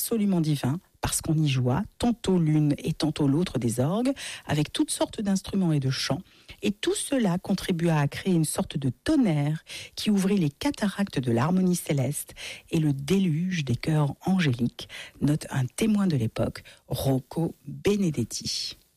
absolument divin, parce qu'on y joua, tantôt l'une et tantôt l'autre des orgues, avec toutes sortes d'instruments et de chants. Et tout cela contribua à créer une sorte de tonnerre qui ouvrit les cataractes de l'harmonie céleste et le déluge des chœurs angéliques, note un témoin de l'époque, Rocco Benedetti.